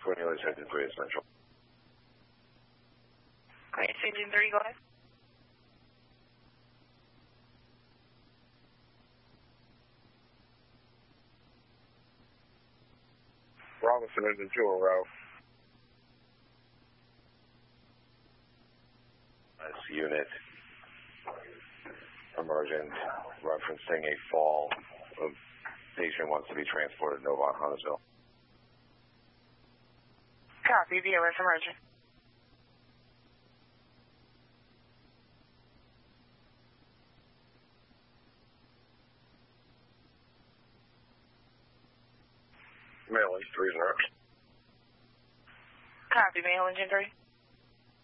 Cornelius Engine 3 is Central. Great, Engine 3, go ahead. Robinson Engine 2 en route. This unit emergent referencing a fall of patient wants to be transported to Novant Huntersville. Copy, BOS emergent. Mail Engine 3 is next. Copy, Mail Engine 3.